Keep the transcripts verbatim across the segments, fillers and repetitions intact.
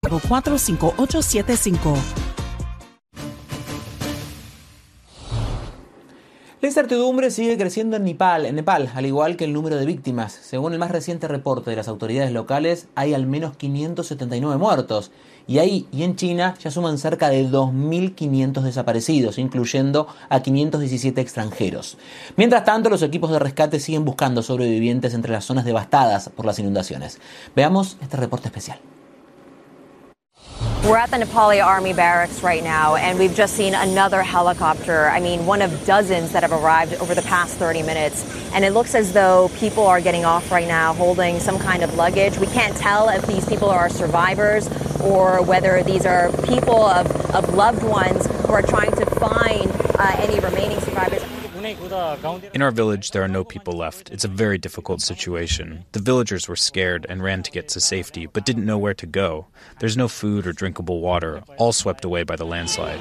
cuatro cinco ocho siete cinco. La incertidumbre sigue creciendo en Nepal, en Nepal, al igual que el número de víctimas. Según el más reciente reporte de las autoridades locales, hay al menos quinientos setenta y nueve muertos. Y ahí y en China ya suman cerca de dos mil quinientos desaparecidos, incluyendo a quinientos diecisiete extranjeros. Mientras tanto, los equipos de rescate siguen buscando sobrevivientes entre las zonas devastadas por las inundaciones. Veamos este reporte especial. We're at the Nepali Army barracks right now, and we've just seen another helicopter. I mean, one of dozens that have arrived over the past thirty minutes. And it looks as though people are getting off right now holding some kind of luggage. We can't tell if these people are survivors or whether these are people of, of loved ones who are trying to find uh, any remaining survivors. In our village, there are no people left. It's a very difficult situation. The villagers were scared and ran to get to safety, but didn't know where to go. There's no food or drinkable water, all swept away by the landslide.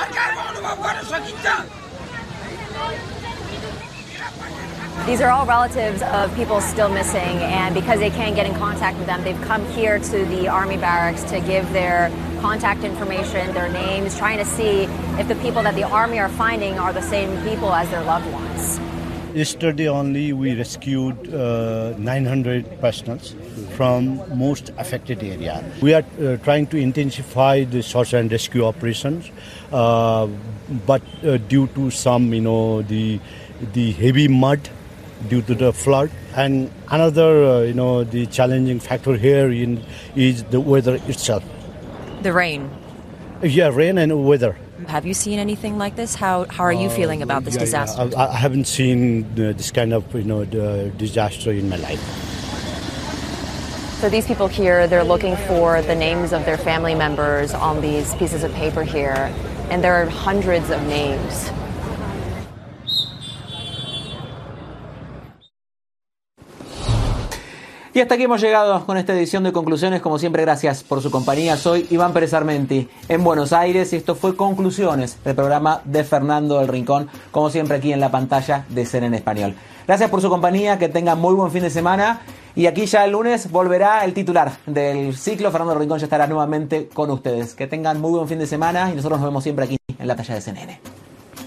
These are all relatives of people still missing, and because they can't get in contact with them, they've come here to the army barracks to give their contact information, their names, trying to see if the people that the army are finding are the same people as their loved ones. Yesterday only we rescued uh, nine hundred persons from most affected area. We are uh, trying to intensify the search and rescue operations, uh, but uh, due to some, you know, the the heavy mud due to the flood, and another, uh, you know, the challenging factor here in is the weather itself. The rain. Yeah, rain and weather. Have you seen anything like this? How how are you uh, feeling about this yeah, disaster? Yeah. I, I haven't seen uh, this kind of, you know, the disaster in my life. So these people here, they're looking for the names of their family members on these pieces of paper here, and there are hundreds of names. Y hasta aquí hemos llegado con esta edición de Conclusiones. Como siempre, gracias por su compañía. Soy Iván Pérez Armenti en Buenos Aires y esto fue Conclusiones, el programa de Fernando del Rincón, como siempre aquí en la pantalla de C N N Español. Gracias por su compañía, que tengan muy buen fin de semana y aquí ya el lunes volverá el titular del ciclo. Fernando del Rincón ya estará nuevamente con ustedes. Que tengan muy buen fin de semana y nosotros nos vemos siempre aquí en la pantalla de C N N.